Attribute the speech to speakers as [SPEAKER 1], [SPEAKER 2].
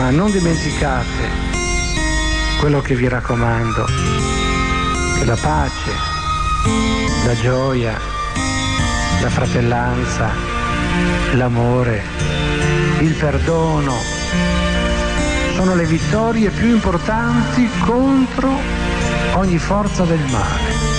[SPEAKER 1] Ma non dimenticate quello che vi raccomando, che la pace, la gioia, la fratellanza, l'amore, il perdono sono le vittorie più importanti contro ogni forza del male.